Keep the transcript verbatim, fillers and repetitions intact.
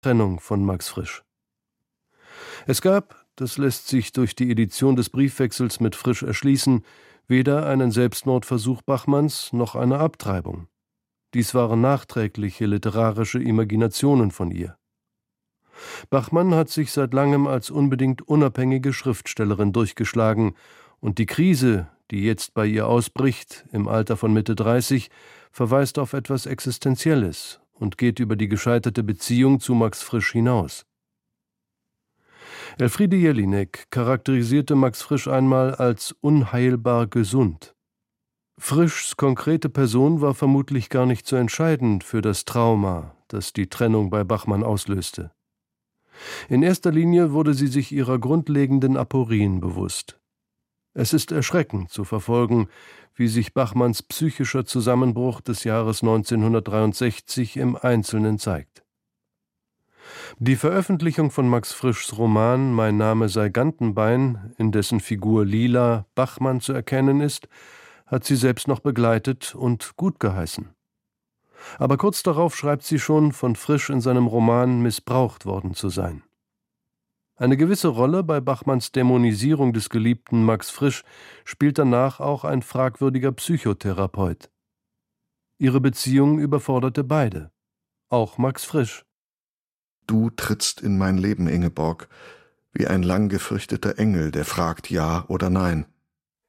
Trennung von Max Frisch. Es gab, das lässt sich durch die Edition des Briefwechsels mit Frisch erschließen, weder einen Selbstmordversuch Bachmanns noch eine Abtreibung. Dies waren nachträgliche literarische Imaginationen von ihr. Bachmann hat sich seit langem als unbedingt unabhängige Schriftstellerin durchgeschlagen, und die Krise, die jetzt bei ihr ausbricht, im Alter von Mitte dreißig, verweist auf etwas Existenzielles und geht über die gescheiterte Beziehung zu Max Frisch hinaus. Elfriede Jelinek charakterisierte Max Frisch einmal als unheilbar gesund. Frischs konkrete Person war vermutlich gar nicht so entscheidend für das Trauma, das die Trennung bei Bachmann auslöste. In erster Linie wurde sie sich ihrer grundlegenden Aporien bewusst. Es ist erschreckend zu verfolgen, wie sich Bachmanns psychischer Zusammenbruch des Jahres neunzehnhundertdreiundsechzig im Einzelnen zeigt. Die Veröffentlichung von Max Frischs Roman »Mein Name sei Gantenbein«, in dessen Figur Lila Bachmann zu erkennen ist, hat sie selbst noch begleitet und gutgeheißen. Aber kurz darauf schreibt sie schon, von Frisch in seinem Roman missbraucht worden zu sein. Eine gewisse Rolle bei Bachmanns Dämonisierung des geliebten Max Frisch spielt danach auch ein fragwürdiger Psychotherapeut. Ihre Beziehung überforderte beide, auch Max Frisch. Du trittst in mein Leben, Ingeborg, wie ein lang gefürchteter Engel, der fragt ja oder nein.